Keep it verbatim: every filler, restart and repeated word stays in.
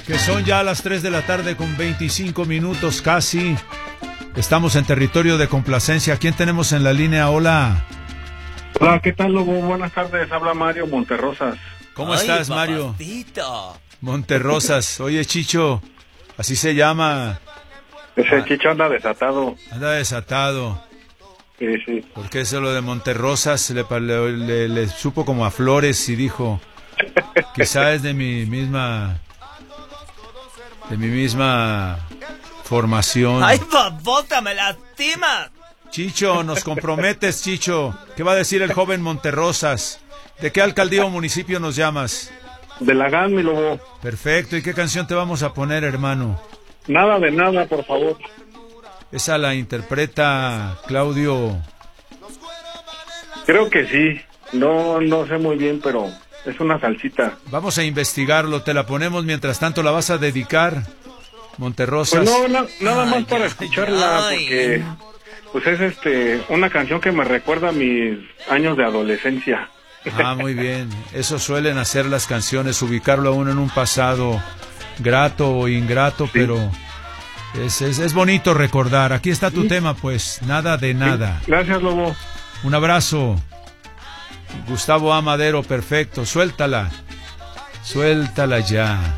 Que son ya las tres de la tarde con veinticinco minutos casi. Estamos en territorio de complacencia. ¿Quién tenemos en la línea? Hola. Hola, ¿qué tal, Lobo? Buenas tardes, habla Mario Monterrosas. ¿Cómo Ay, estás, Mario? papacito. Monterrosas. Oye, Chicho, así se llama. Ese Ah. Chicho anda desatado. Anda desatado. Sí, sí. Porque eso lo de Monterrosas le, le, le, le supo como a flores y dijo, quizá es de mi misma, de mi misma formación. Ay, babota, me lastima. Chicho, nos comprometes, Chicho. ¿Qué va a decir el joven Monterrosas? ¿De qué alcaldía o municipio nos llamas? De la G A N, mi Lobo. Perfecto. ¿Y qué canción te vamos a poner, hermano? Nada de nada, por favor. Esa la interpreta Claudio. Creo que sí. No, no sé muy bien, pero es una salsita. Vamos a investigarlo. Te la ponemos. Mientras tanto, ¿la vas a dedicar, Monterrosas? Pues no, na- nada Ay, más para ay, escucharla, ay. porque pues es este una canción que me recuerda a mis años de adolescencia. Ah, muy bien. Eso suelen hacer las canciones, ubicarlo a uno en un pasado grato o ingrato, pero es, es, es bonito recordar. Aquí está tu tema, pues, nada de nada. Gracias, Lobo. Un abrazo. Gustavo Amadero, perfecto. Suéltala. Suéltala ya.